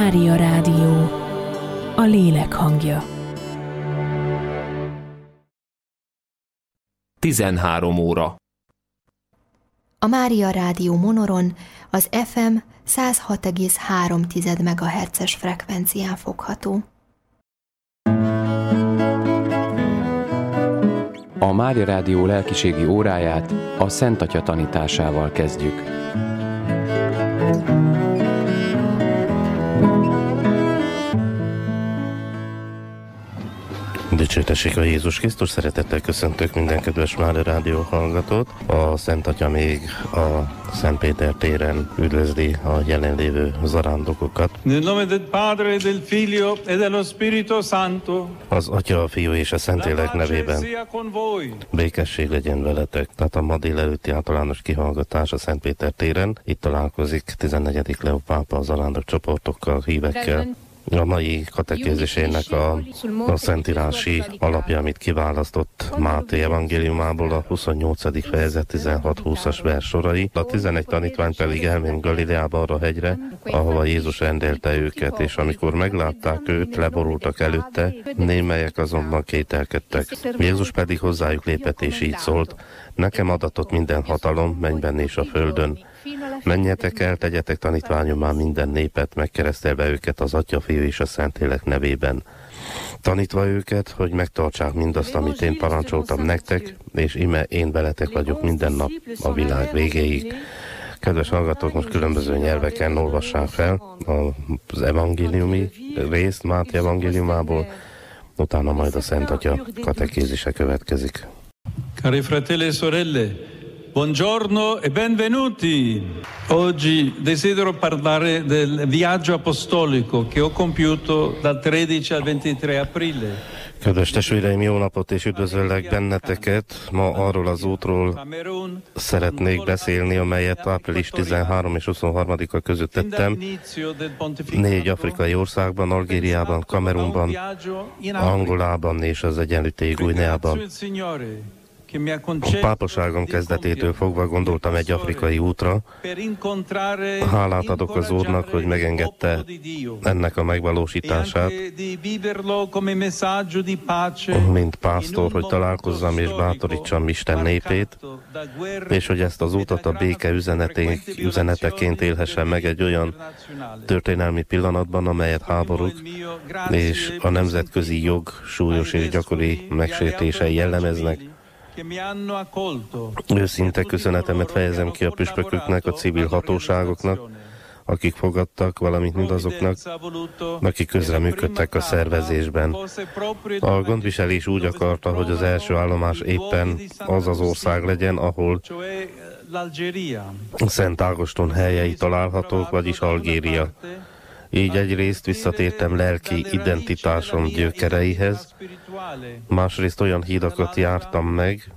Mária Rádió, a lélek hangja. 13 óra. A Mária Rádió Monoron az FM 106,3 MHz-es frekvencián fogható. A Mária Rádió lelkiségi óráját a Szent Atya tanításával kezdjük. Dicsőtessék a Jézus Krisztus, szeretettel köszöntök minden kedves Mária Rádió hallgatót. A Szent Atya még a Szent Péter téren üdvözli a jelenlévő zarándokokat. Nel nome del Padre, del Figlio e dello Spirito Santo. Az Atya, a Fiú és a Szentlélek nevében békesség legyen veletek. Tehát a ma délelőtti általános kihallgatás a Szent Péter téren. Itt találkozik 14. Leó pápa a zarándok csoportokkal, hívekkel. A mai katekézisének a szentírási alapja, amit kiválasztott Máté evangéliumából, a 28. fejezet 16-20-as vers sorai. A 11 tanítvány pedig elment Galileába arra a hegyre, ahova Jézus rendelte őket, és amikor meglátták őt, leborultak előtte, némelyek azonban kételkedtek. Jézus pedig hozzájuk lépett, és így szólt: nekem adatott minden hatalom mennyben és a földön. Menjetek el, tegyetek tanítványommá minden népet, megkeresztelve őket az Atya, Fiú és a Szentlélek nevében. Tanítva őket, hogy megtartsák mindazt, amit én parancsoltam nektek, és ime én veletek vagyok minden nap a világ végéig. Kedves hallgatók, most különböző nyelveken olvassák fel az evangéliumi részt Máté evangéliumából, utána majd a Szent Atya katekézise következik. Cari fratelli e sorelle, buongiorno e benvenuti. Oggi desidero parlare del viaggio apostolico che ho compiuto dal 13 al 23 aprile. Kedves testvéreim, jó napot és üdvözöllek benneteket! Ma arról az útról szeretnék beszélni, amelyet április 13 és 23-a között tettem. 4 afrikai országban, Algériában, Kamerunban, Angolában és az Egyenlítői Guineában. A pápaságom kezdetétől fogva gondoltam egy afrikai útra. Hálát adok az Úrnak, hogy megengedte ennek a megvalósítását, mint pásztor, hogy találkozzam és bátorítsam Isten népét, és hogy ezt az útat a béke üzeneteként élhessem meg egy olyan történelmi pillanatban, amelyet háborúk és a nemzetközi jog súlyos és gyakori megsértései jellemeznek. Őszinte köszönetemet fejezem ki a püspököknek, a civil hatóságoknak, akik fogadtak, valamint mindazoknak, akik közreműködtek a szervezésben. A gondviselés úgy akarta, hogy az első állomás éppen az az ország legyen, ahol Szent Ágoston helyei találhatók, vagyis Algéria. Így egyrészt visszatértem lelki identitásom gyökereihez, másrészt olyan hídakat jártam meg,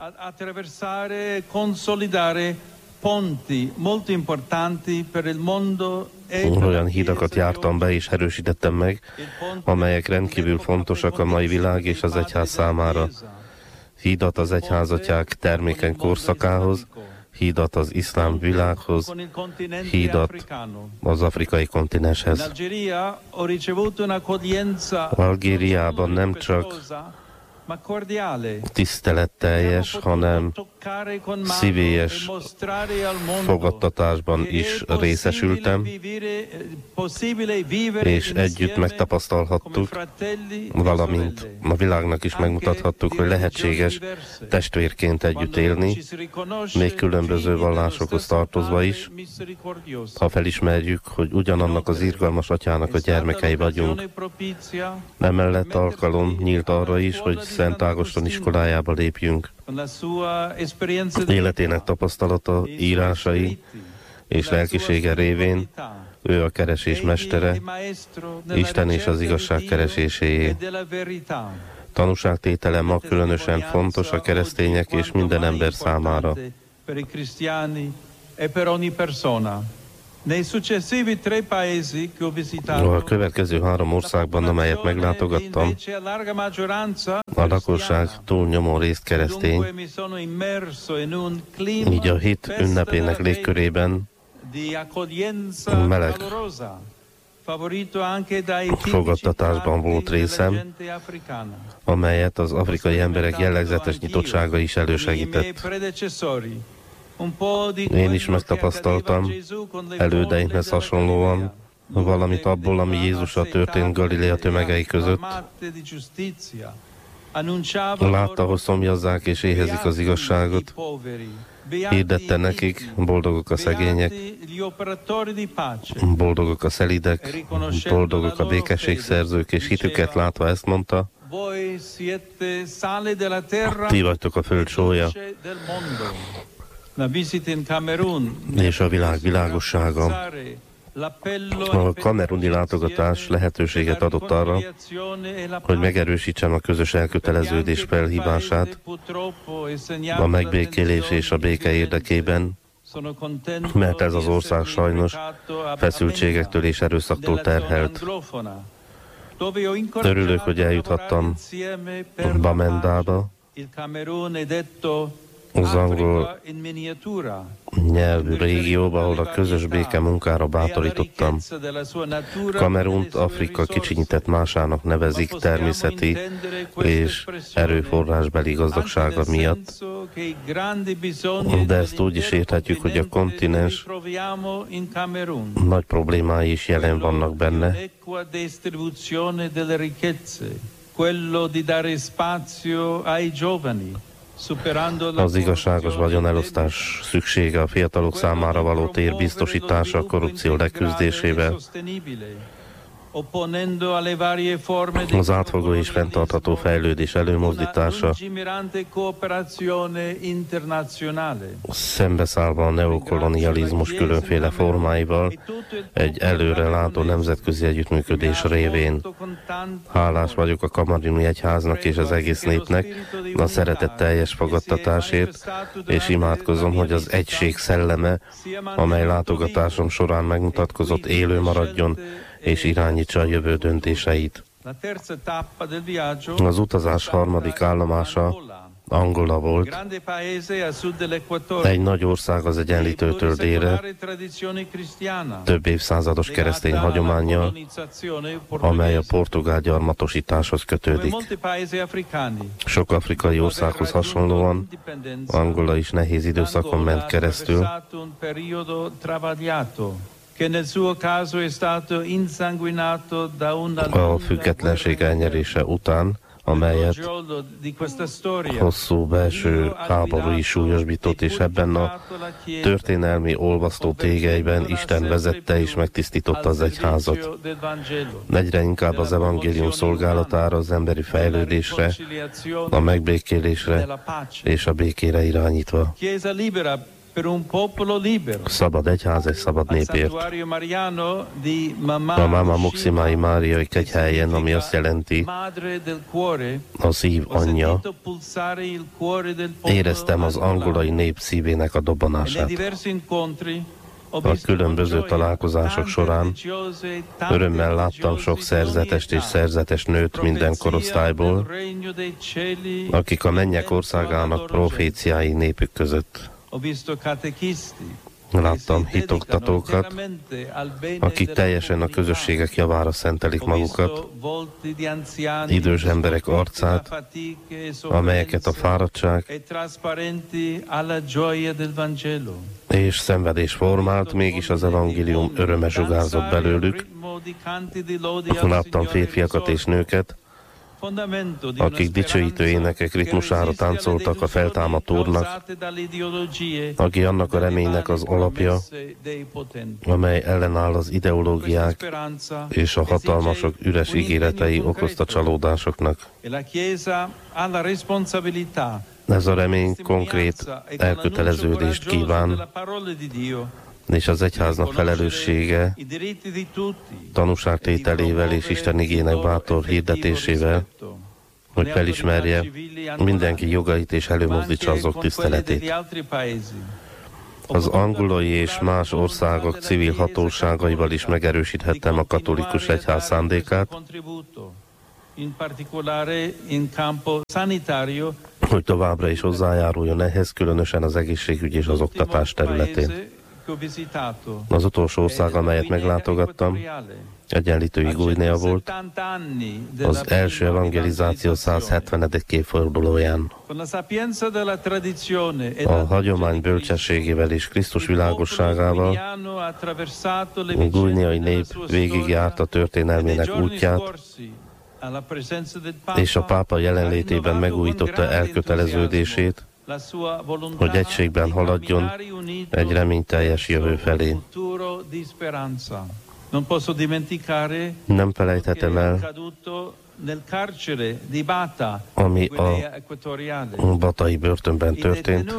olyan hídakat jártam be és erősítettem meg, amelyek rendkívül fontosak a mai világ és az egyház számára. Hídat az egyházatják termékeny korszakához, hídat az iszlám világhoz, hídat az afrikai kontinenshez. Algériában nem csak tiszteletteljes, hanem szívélyes fogadtatásban is részesültem, és együtt megtapasztalhattuk, valamint a világnak is megmutathattuk, hogy lehetséges testvérként együtt élni, még különböző vallásokhoz tartozva is, ha felismerjük, hogy ugyanannak az irgalmas Atyának a gyermekei vagyunk. Emellett alkalom nyílt arra is, hogy Szent Ágoston iskolájába lépjünk. Életének tapasztalata, írásai és lelkisége révén ő a keresés mestere, Isten és az igazság kereséséé. Tanúságtétele ma különösen fontos a keresztények és minden ember számára. A következő 3 országban, amelyet meglátogattam, a lakosság túlnyomó részt keresztény, így a hit ünnepének légkörében meleg fogadtatásban volt részem, amelyet az afrikai emberek jellegzetes nyitottsága is elősegített. Én is megtapasztaltam elődeinkhez hasonlóan valamit abból, ami Jézussal történt Galilea tömegei között. Látta, hogy szomjazzák és éhezik az igazságot. Hirdette nekik, boldogok a szegények, boldogok a szelídek, boldogok a békességszerzők, és hitüket látva ezt mondta: ti vagytok a föld sója, és a világ világossága. A kameruni látogatás lehetőséget adott arra, hogy megerősítsem a közös elköteleződés felhívását a megbékélés és a béke érdekében, mert ez az ország sajnos feszültségektől és erőszaktól terhelt. Örülök, hogy eljuthattam Bamendába, az angol nyelvű régióba, ahol a közös béke munkára bátorítottam. Kamerunt Afrika kicsinyített másának nevezik természeti és erőforrásbeli gazdagsága miatt, de ezt úgy is érthetjük, hogy a kontinens nagy problémái is jelen vannak benne. Az igazságos vagyonelosztás szüksége a fiatalok számára való tér biztosítása a korrupció leküzdésével, az átfogó és fenntartható fejlődés előmozdítása, szembeszállva a neokolonializmus különféle formáival, egy előrelátó nemzetközi együttműködés révén. Hálás vagyok a kameruni egyháznak és az egész népnek a szeretetteljes fogadtatásért, és imádkozom, hogy az egység szelleme, amely látogatásom során megmutatkozott, élő maradjon, és irányítsa a jövő döntéseit. Az utazás harmadik állomása Angola volt, egy nagy ország az Egyenlítőtől délre, több évszázados keresztény hagyománnyal, amely a portugál gyarmatosításhoz kötődik. Sok afrikai országhoz hasonlóan Angola is nehéz időszakon ment keresztül, a függetlenség elnyerése után, amelyet hosszú belső háború is súlyosbított, és ebben a történelmi olvasztó tégelyben Isten vezette és megtisztította az egyházat. Egyre inkább az evangélium szolgálatára, az emberi fejlődésre, a megbékélésre és a békére irányítva. Szabad egyház egy szabad népért. A Mama Muximai Máriai kegyhelyen, ami azt jelenti, a szív anyja, éreztem az angolai nép szívének a dobbanását. A különböző találkozások során örömmel láttam sok szerzetest és szerzetes nőt minden korosztályból, akik a mennyek országának proféciái népük között. Láttam hitoktatókat, akik teljesen a közösségek javára szentelik magukat, idős emberek arcát, amelyeket a fáradtság és szenvedés formált, mégis az evangélium öröme sugárzott belőlük. Láttam férfiakat és nőket, akik dicsőítő énekek ritmusára táncoltak a feltámadt Úrnak, aki annak a reménynek az alapja, amely ellenáll az ideológiák és a hatalmasok üres ígéretei okozta csalódásoknak. Ez a remény konkrét elköteleződést kíván, és az egyháznak felelőssége tanúságtételével és Isten igének bátor hirdetésével, hogy felismerje mindenki jogait és előmozdítsa azok tiszteletét. Az angolai és más országok civil hatóságaival is megerősíthettem a katolikus egyház szándékát, hogy továbbra is hozzájáruljon ehhez, különösen az egészségügy és az oktatás területén. Az utolsó ország, amelyet meglátogattam, Egyenlítői Guinea volt az első evangelizáció 170. évfordulóján. A hagyomány bölcsességével és Krisztus világosságával a guineai nép végigjárta történelmének útját, és a pápa jelenlétében megújította elköteleződését, hogy egységben haladjon egy reményteljes jövő felé. Nem felejthetem el, ami a batai börtönben történt.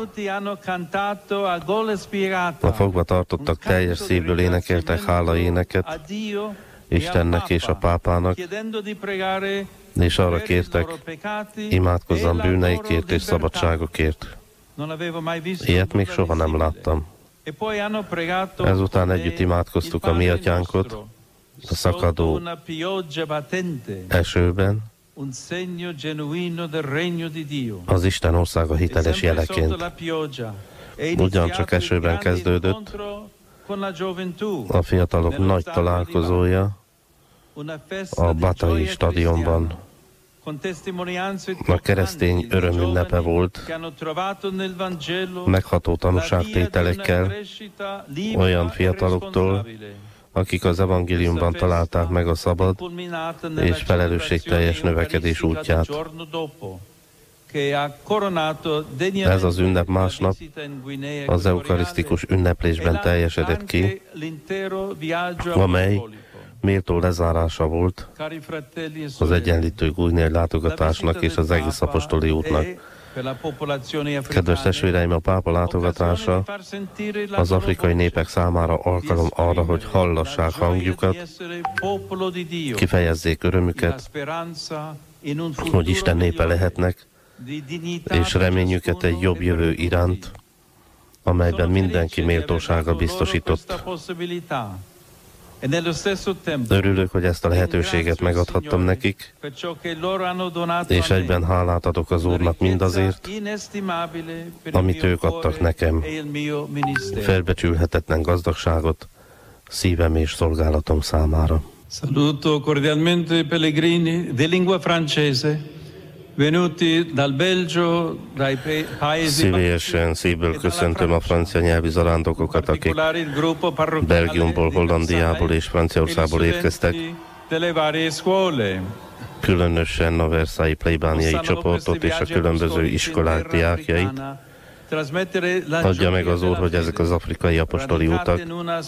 A fogva tartottak teljes szívből énekeltek hálaéneket Istennek és a pápának, és arra kértek, imádkozzam bűneikért és szabadságokért. Ilyet még soha nem láttam. Ezután együtt imádkoztuk a mi atyánkot a szakadó esőben, az Isten országa hiteles jeleként. Ugyancsak esőben kezdődött a fiatalok nagy találkozója a Batai stadionban. A keresztény örömünnepe volt, megható tanúságtételekkel olyan fiataloktól, akik az evangéliumban találták meg a szabad és felelősségteljes növekedés útját. Ez az ünnep másnap az eukarisztikus ünneplésben teljesedett ki, amely méltó lezárása volt az egyenlítő guineai látogatásnak és az egész apostoli útnak. Kedves testvéreim, a pápa látogatása az afrikai népek számára alkalom arra, hogy hallassák hangjukat, kifejezzék örömüket, hogy Isten népe lehetnek, és reményüket egy jobb jövő iránt, amelyben mindenki méltósága biztosított. Örülök, hogy ezt a lehetőséget megadhattam nekik, és egyben hálát adok az Úrnak mindazért, amit ők adtak nekem, felbecsülhetetlen gazdagságot szívem és szolgálatom számára. Saluto cordialmente i pellegrini di lingua francese venuti dal Belgio, dai paesi. Szívélyesen szívből köszöntöm a francia nyelvi zarándokokat, akik Belgiumból, Hollandiából és Franciaországból érkeztek. Különösen a Versailles plébániai csoportot és a különböző iskolák diákjait. Adja meg az Úr, hogy ezek az afrikai apostoli utak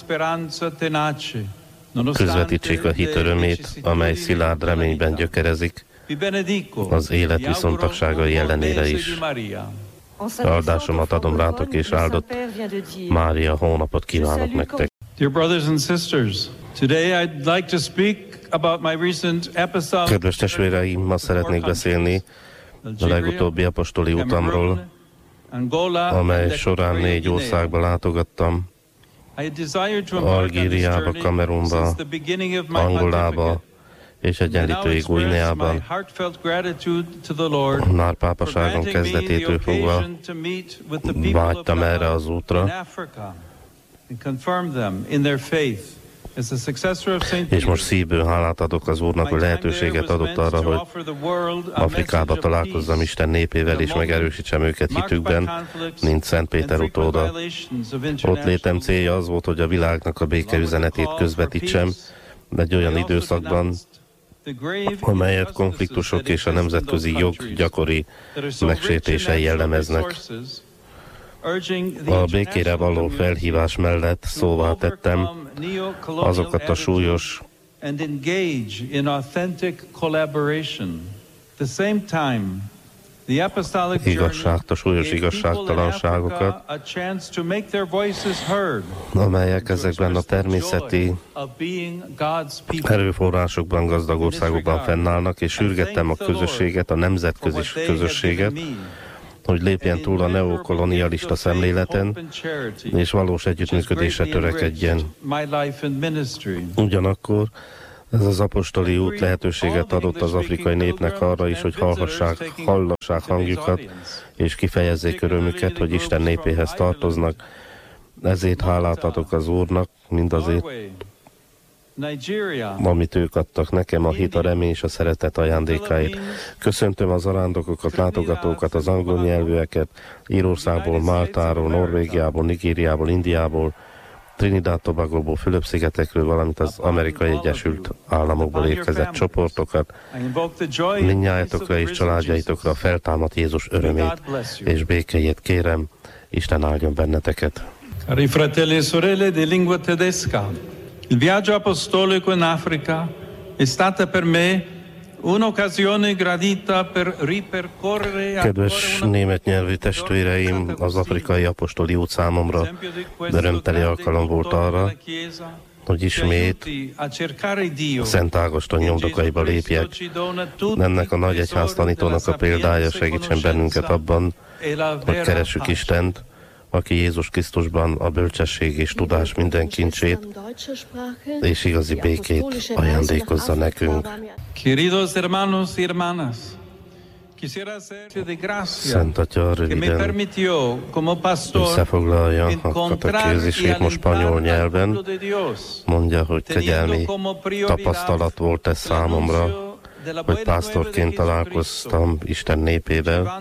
közvetítsék a hit örömét, amely szilárd reményben gyökerezik, az élet viszontagságai ellenére is. Áldásomat adom rátok, és áldott Mária hónapot kívánok nektek. Dear brothers and sisters, today I'd like to speak about my recent apostolic. Kedves testvéreim, ma szeretnék beszélni a legutóbbi apostoli utamról, amely során 4 országba látogattam: Algériába, Kamerunba, Angolába és egyenlítői Guineában. Már pápaságon kezdetétől fogva vágytam erre az útra, és most szívből hálát adok az Úrnak, hogy lehetőséget adott arra, hogy Afrikába találkozzam Isten népével, és megerősítsem őket hitükben, mint Szent Péter utóda. Ott létem célja az volt, hogy a világnak a béke üzenetét közvetítsem egy olyan időszakban, amelyet konfliktusok és a nemzetközi jog gyakori megsértései jellemeznek. A békére való felhívás mellett szóvá tettem azokat a súlyos súlyos igazságtalanságokat, amelyek ezekben a természeti erőforrásokban gazdag országokban fennállnak, és sürgettem a közösséget, a nemzetközi közösséget, hogy lépjen túl a neokolonialista szemléleten, és valós együttműködésre törekedjen. Ugyanakkor ez az apostoli út lehetőséget adott az afrikai népnek arra is, hogy hallassák hangjukat, és kifejezzék örömüket, hogy Isten népéhez tartoznak. Ezért hálát adok az Úrnak, mindazért, amit ők adtak nekem, a hit, a remény és a szeretet ajándékáit. Köszöntöm az zarándokokat, látogatókat, az angol nyelvűeket, Írországból, Máltáról, Norvégiából, Nigériából, Indiából, Trinidad-Tobagóból, Fülöp-szigetekről, valamint az Amerikai Egyesült Államokból érkezett csoportokat. Mindnyájatokra és családjaitokra a feltámadt Jézus örömét és békéjét kérem, Isten áldjon benneteket. Cari fratelli e sorelle di lingua tedesca, il viaggio apostolico in Africa è stata per me un'occasione gradita per ripercorrere. Kedves német nyelvű testvéreim, az afrikai apostoli út számomra örömteli alkalom volt arra, hogy ismét Szent Ágoston nyomdokaiba lépjek. Ennek a nagy egyház tanítónak a példája segítsen bennünket abban, hogy keressük Istent, aki Jézus Krisztusban a bölcsesség és tudás minden kincsét és igazi békét ajándékozza nekünk. Queridos hermanos y hermanas, quisiera ser de gracia Szent Atya que me röviden permitió como pastor összefoglalja a encontrar katekézisét most spanyol nyelven. Mondja, hogy kegyelmi tapasztalat volt ez számomra, hogy pásztorként találkoztam Isten népével,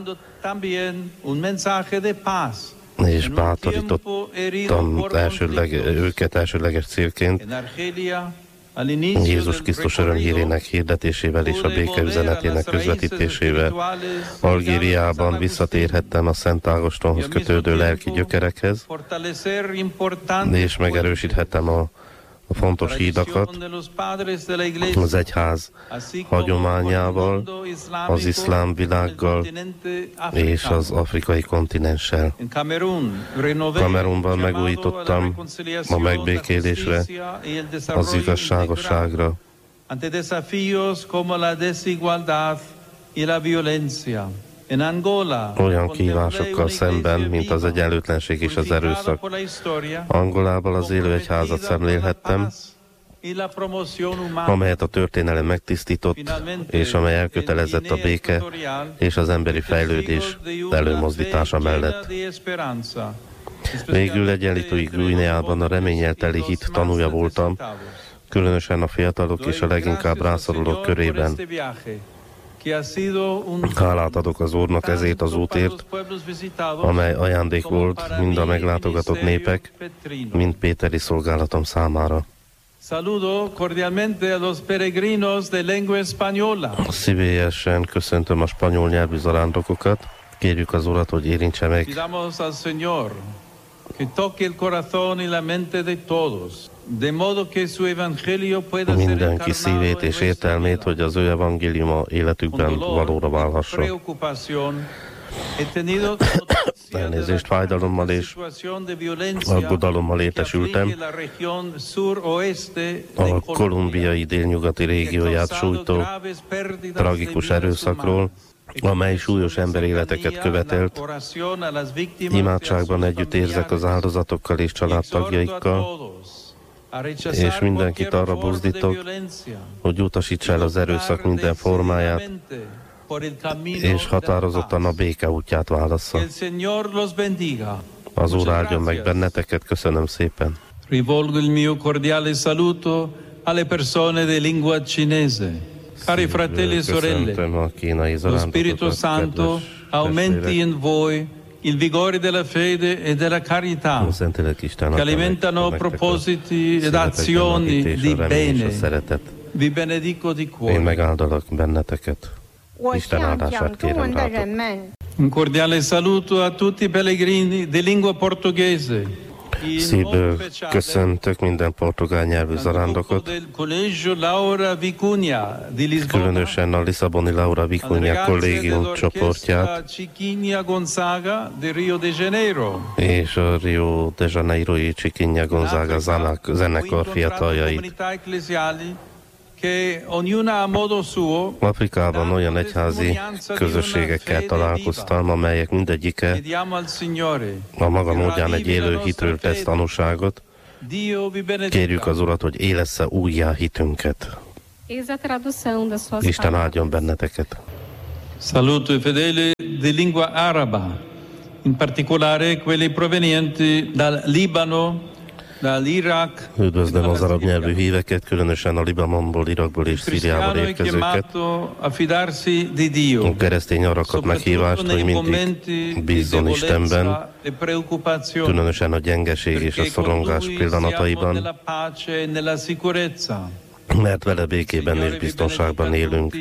és bátorítottam őket elsődleges célként Jézus Krisztus örömhírének hirdetésével és a béke üzenetének közvetítésével. Algériában visszatérhettem a Szent Ágostonhoz kötődő lelki gyökerekhez, és megerősíthettem a fontos hídakat az egyház hagyományával, az iszlám világgal és az afrikai kontinenssel. Kamerunban megújítottam a megbékélésre, az igazságosságra, olyan kihívásokkal szemben, mint az egyenlőtlenség és az erőszak. Angolában az élő egyházat szemlélhettem, amelyet a történelem megtisztított, és amely elkötelezett a béke és az emberi fejlődés előmozdítása mellett. Végül Egyenlítői Guineában a reménnyel teli hit tanúja voltam, különösen a fiatalok és a leginkább rászorulók körében. Hálát adok az Úrnak ezért az útért, amely ajándék volt mind a meglátogatott népek, mind péteri szolgálatom számára. Szívélyesen köszöntöm a spanyol nyelvű zarándokokat, kérjük az Urat, hogy érintse meg mindenki szívét és értelmét, hogy az ő evangéliuma életükben valóra válhasson. Elnézést, fájdalommal és aggodalommal értesültem a kolumbiai délnyugati régióját sújtó tragikus erőszakról, amely súlyos emberéleteket követelt. Imádságban együtt érzek az áldozatokkal és családtagjaikkal, és mindenkit arra buzdítok, hogy utasítsa el az erőszak minden formáját, és határozottan a béke útját válassza. Az Úr áldjon meg benneteket, köszönöm szépen. Rivolgo il mio cordiale saluto alle persone di lingua cinese. Cari fratelli e sorelle, lo Spirito Santo aumenti in voi il vigore della fede e della carità, che alimentano propositi ed azioni di bene. Vi benedico di cuore. Én megáldalak benneteket. Isten áldását kérem rátok. Un cordiale saluto a tutti i pellegrini di lingua portoghese. Szívből köszöntök minden portugál nyelvű zarándokot, különösen a Lisszaboni Laura Vicuña kollégium csoportját és a Rio de Janeiro-i Chiquinha Gonzaga zenekar fiataljait. Afrikában olyan egyházi közösségekkel találkoztam, amelyek mindegyike a maga módján egy élő hitről tesz tanúságot. Kérjük az Urat, hogy élessze újjá hitünket. Isten áldjon benneteket. Saluto i fedeli di lingua araba, in particolare quelli provenienti dal Libano, Üdvözlöm az arab nyelvű híveket, különösen a Libanonból, Irakból és Szíriából érkezőket. A keresztény arra kap meghívást, hogy mindig bízzon Istenben, különösen a gyengeség és a szorongás pillanataiban, mert vele békében és biztonságban élünk.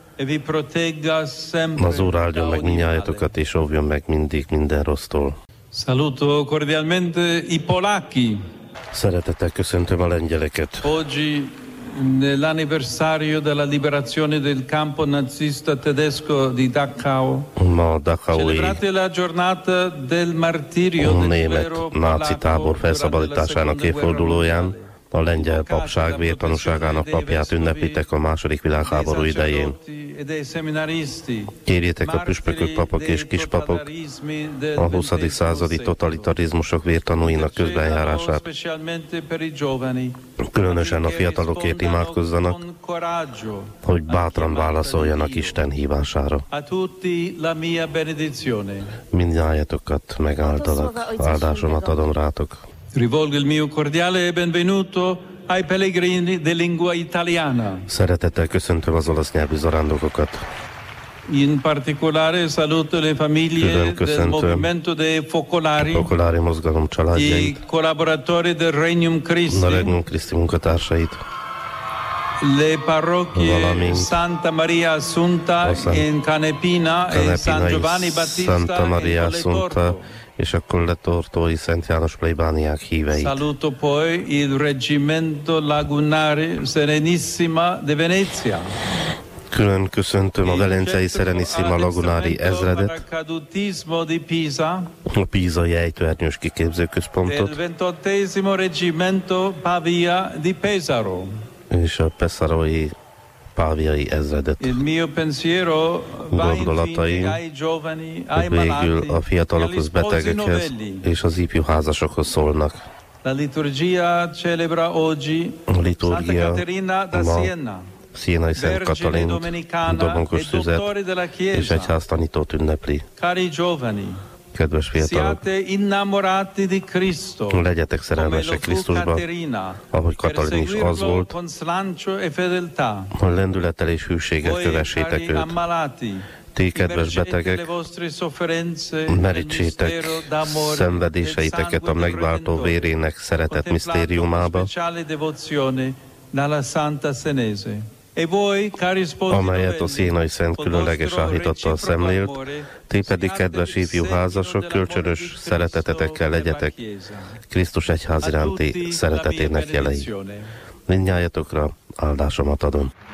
Az Úr áldjon meg mindnyájatokat, és óvjon meg mindig minden rossztól. Saluto cordialmente i polacchi. Szeretettel köszöntöm a lengyeleket. Oggi, nell'anniversario della liberazione del campo nazista tedesco di Dachau, Ma Dachaui celebrate la giornata del martirio del német clero náci tábor polacco felszabadításának durante la Seconda Guerra évfordulóján Mondiale. a lengyel papság vértanúságának napját ünneplitek a II. Világháború idején. Kérjétek a püspökök, papok és kispapok a 20. századi totalitarizmusok vértanúinak közbenjárását. Különösen a fiatalokért imádkozzanak, hogy bátran válaszoljanak Isten hívására. Mindnyájatokat megáldalak, áldásomat adom rátok. Rivolgo il mio cordiale benvenuto ai pellegrini di lingua italiana. Szeretettel köszöntöm az olasz nyelvű zarándokokat. In particolare saluto le famiglie del movimento dei focolari, Focolari mozgalom i családjait, collaboratori del Regnum a Christi, Regnum Christi munkatársait, le parrocchie valamint Santa Maria Assunta in Canepina e San Giovanni Battista Santa Maria in Assunta Colletorto. és a Colletortói Szent János plébániák híveit. Saluto poi il Reggimento Lagunare Serenissima de Venezia. Külön köszöntöm a Velencei Serenissima Lagunari ezredet, a Pízai ejtőernyős kiképzőközpontot Reggimento Pavia di Pesaro. és a Pesaroi Páviai ezredet. Il mio pensiero va Gondolataim infine ai giovani, ai végül malati, a fiatalokhoz, agli sposi betegekhez novelli. és az ifjú házasokhoz szólnak. La liturgia celebra oggi A Santa liturgia Caterina da ma Siena, Sienai Szent Vergine Katalint, Domenicana Domonkos e Szüzet Dottore della és Chiesa. egyháztanítót ünnepli. Cari giovani, Kedves fiatalok, siate innamorati di Cristo, legyetek come lo szerelmesek fu Krisztusba, Caterina, ahogy per Katalin is az seguirlo volt, con slancio e fedeltà. hogy lendülettel és hűséggel Voi, kövessétek cari őt. ammalati, Ti, kedves immergete le betegek, vostre sofferenze nel merítsétek mistero d'amore szenvedéseiteket del a sangue megváltó del Redentore, vérének szeretet contemplato misztériumába, con speciale devozione dalla Santa Senese. E voi, cari sposi amelyet a novelli, Szénai Szent col különleges vostro áhítattal reciproco szemlélt. amore, Ti pedig, siate kedves il ifjú segno házasok, dell'amore kölcsönös di Cristo szeretetetekkel per la legyetek Chiesa. Krisztus egyház A iránti tutti la szeretetének mia jelei. benedizione. Mindnyájatokra áldásomat adom.